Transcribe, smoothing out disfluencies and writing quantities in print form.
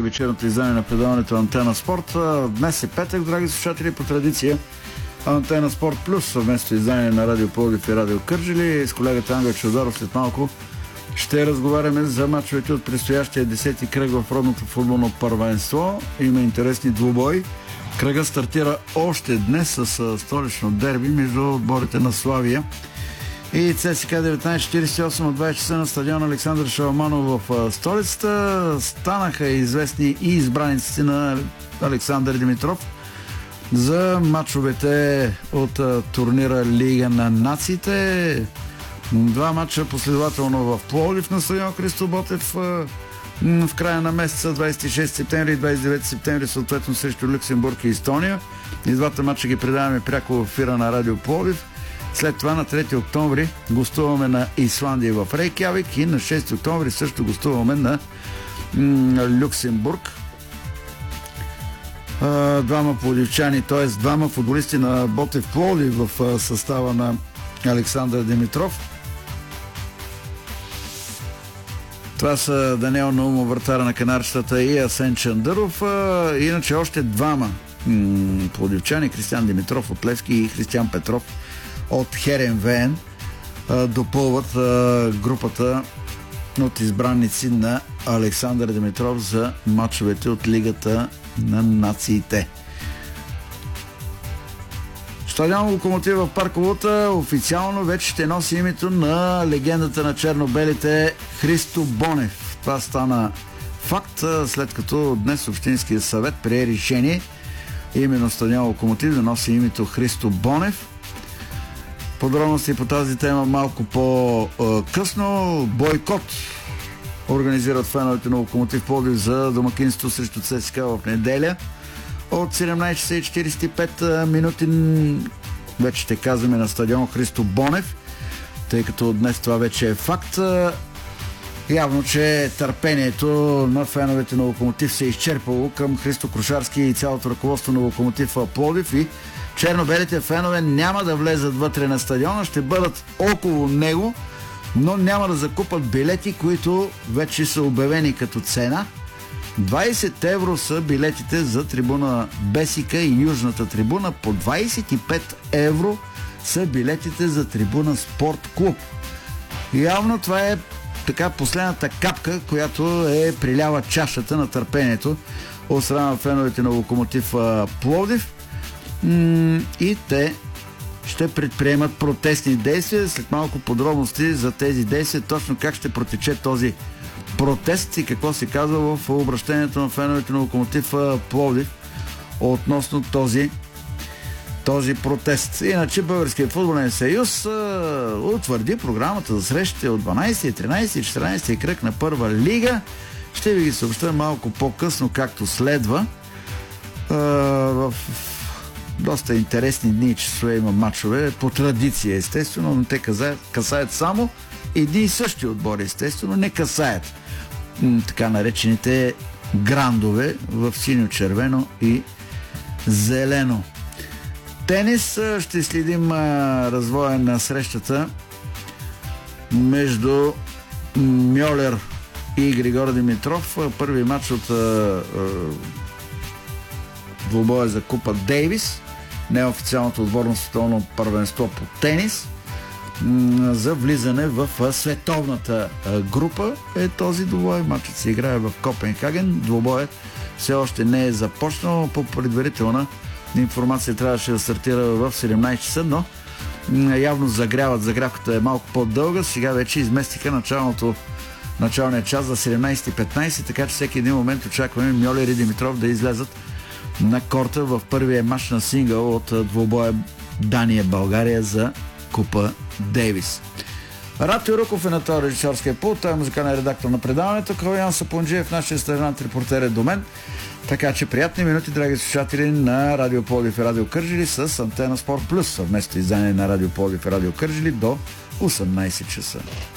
вечерното издание на предаването Антена Спорт. Днес е петък, драги слушатели, по традиция Антена Спорт Плюс, съвместно издание на Радио Пловдив и Радио Кърджали. С колегата Ангел Чавдаров след малко ще разговаряме за мачовете от предстоящия 10-ти кръг в родното футболно първенство. Има интересни двубои. Кръга стартира още днес с столично дерби между отборите на Славия и ЦСКА 1948 от 20 часа на стадион Александър Шаламанов в столицата. Станаха известни и избраниците на Александър Димитров за мачовете от турнира Лига на нациите. Два мача последователно в Пловдив на стадион Христо Ботев в края на месеца, 26 септември и 29 септември, съответно срещу Люксембург и Естония. И двата мача ги предаваме пряко в ефира на Радио Пловдив. След това на 3 октомври гостуваме на Исландия в Рейкявик и на 6 октомври също гостуваме на Люксембург. Двама пловдивчани, т.е. двама футболисти на Ботев Пловдив в състава на Александър Димитров. Това са Даниел Наумов, вратара на канарчетата, и Асен Чандъров. Иначе още двама пловдивчани, Кристиан Димитров от Левски и Християн Петров от Херенвен, допълват групата от избранници на Александър Димитров за мачовете от Лигата на нациите. Стадион Локомотив в Парковата официално вече ще носи името на легендата на черно-белите Христо Бонев. Това стана факт, след като днес Общинския съвет прие решение именно стадион Локомотив да носи името Христо Бонев. Подробности по тази тема малко по-късно. Бойкот организират феновете на Локомотив Пловдив за домакинство срещу ЦСКА в неделя от 17 часа и 45 минути. Вече ще казваме на стадион Христо Бонев, тъй като днес това вече е факт. Явно, че търпението на феновете на Локомотив се е изчерпало към Христо Крушарски и цялото ръководство на Локомотив Пловдив и черно-белите фенове няма да влезат вътре на стадиона, ще бъдат около него, но няма да закупат билети, които вече са обявени като цена. 20 евро са билетите за трибуна Бесика и южната трибуна, по 25 евро са билетите за трибуна Спорт клуб. Явно това е така последната капка, която е прилява чашата на търпението от страна на феновете на Локомотив Пловдив. И те ще предприемат протестни действия. След малко подробности за тези действия, точно как ще протече този протест и какво се казва в обращението на феновете на Локомотив Пловдив относно този протест. Иначе Българският футболен съюз утвърди програмата за срещите от 12, 13 и 14 кръг на първа лига. Ще ви ги съобща малко по-късно, както следва. В доста интересни дни и часове има мачове, по традиция естествено, но те касаят само едни и същи отбори, естествено, не касаят така наречените грандове в синьо-червено и зелено. Тенис, ще следим развоя на срещата между Мьолер и Григор Димитров. Първи матч от двубоя за Купа Дейвис, неофициалното отборно световно първенство по тенис, за влизане в световната група е този двубой. Матчът се играе в Копенхаген. Двубоят все още не е започнал. По предварителна информация трябваше да стартира в 17 часа, но явно загрявката е малко по-дълга. Сега вече изместиха началния час за 17:15, така че всеки един момент очакваме Мьолер и Димитров да излезат на корта в първия мач на сингъл от двубоя Дания-България за Купа Дейвис. Ратио Руков е на това режисьорския пулт, той е музикален редактор на предаването. Калоян Сапунджиев, нашия стажант репортер е до мен. Така че приятни минути, драги слушатели на Радио Пловдив и Радио Кърджали с Антена Спорт Плюс, съвместно издание на Радио Пловдив и Радио Кърджали до 18 часа.